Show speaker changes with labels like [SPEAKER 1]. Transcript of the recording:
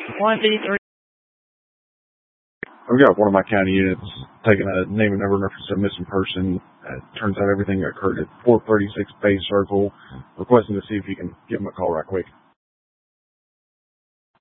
[SPEAKER 1] 153.
[SPEAKER 2] I've got one of my county units taking a name and number reference to a missing person. Turns out everything occurred at 436 Bay Circle. Requesting to see if you can give them a call right quick.